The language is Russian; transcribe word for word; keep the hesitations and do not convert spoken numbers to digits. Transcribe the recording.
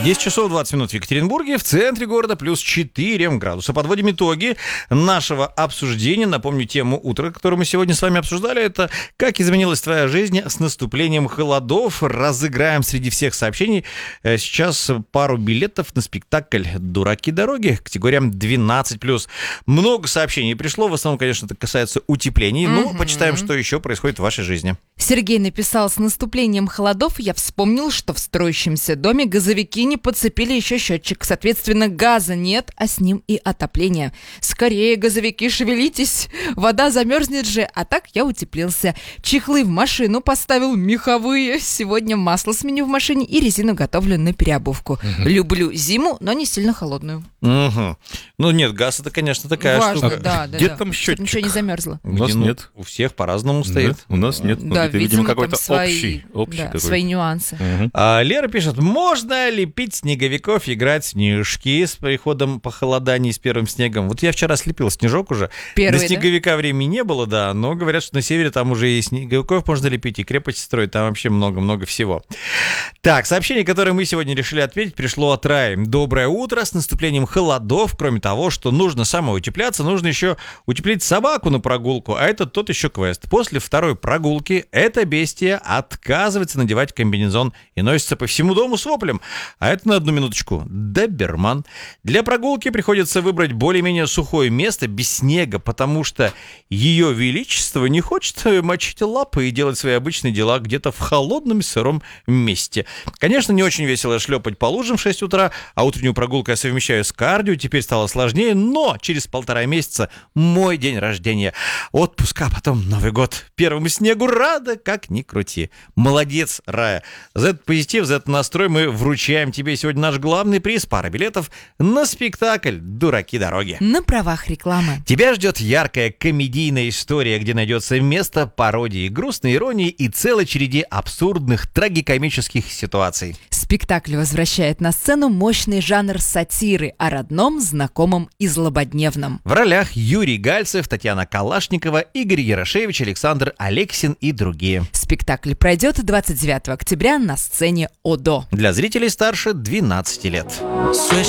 десять часов двадцать минут в Екатеринбурге, в центре города плюс четыре градуса. Подводим итоги нашего обсуждения. Напомню тему утра, которую мы сегодня с вами обсуждали. Это как изменилась твоя жизнь с наступлением холодов. Разыграем среди всех сообщений сейчас пару билетов на спектакль «Дураки дороги» категориям двенадцать плюс. Много сообщений пришло. В основном, конечно, это касается утеплений. Но угу. почитаем, что еще происходит в вашей жизни. Сергей написал: с наступлением холодов я вспомнил, что в строящемся доме газовики не подцепили еще счетчик. Соответственно, газа нет, а с ним и отопление. Скорее, газовики, шевелитесь. Вода замерзнет же, а так я утеплился. Чехлы в машину поставил меховые. Сегодня масло сменю в машине и резину готовлю на переобувку. Угу. Люблю зиму, но не сильно холодную. Угу. Ну нет, газ это, конечно, такая Важно, штука. да, да, Где да. там счетчик? Ничего не замерзло. У нас ну, нет. У всех по-разному стоит. Нет, у нас нет. Да, это, видимо, видимо, какой-то свои, общий, общий да, какой-то. свои нюансы. Угу. А Лера пишет: можно лепить снеговиков, играть в снежки с приходом похолодания, с первым снегом. Вот я вчера слепил снежок уже. Первый, До снеговика да? времени не было, да, но говорят, что на севере там уже и снеговиков можно лепить, и крепости строить, там вообще много-много всего. Так, сообщение, которое мы сегодня решили ответить, пришло от Раи. Доброе утро, с наступлением холодов, кроме того, что нужно самоутепляться, нужно еще утеплить собаку на прогулку, а это тот еще квест. После второй прогулки это бестия отказывается надевать комбинезон и носится по всему дому с воплем. А это на одну минуточку доберман. Для прогулки приходится выбрать более-менее сухое место без снега, потому что ее величество не хочет мочить лапы и делать свои обычные дела где-то в холодном сыром месте. Конечно, не очень весело шлепать по лужам в шесть утра, а утреннюю прогулку я совмещаю с кардио, теперь стало сложнее, но через полтора месяца мой день рождения. Отпуск, а потом Новый год. Первому снегу рада, как ни крути. Молодец, Рая. За этот позитив, за этот настрой мы вручаем тебе сегодня наш главный приз — пара билетов на спектакль «Дураки дороги». На правах рекламы. Тебя ждет яркая комедийная история, где найдется место пародии, грустной иронии и целой череде абсурдных трагикомических ситуаций. Спектакль возвращает на сцену мощный жанр сатиры о родном, знакомом и злободневном. В ролях Юрий Гальцев, Татьяна Калашникова, Игорь Ярошевич, Александр Алексин и другие. Спектакль пройдет двадцать девятого октября на сцене ОДО. Для зрителей старше двенадцати лет.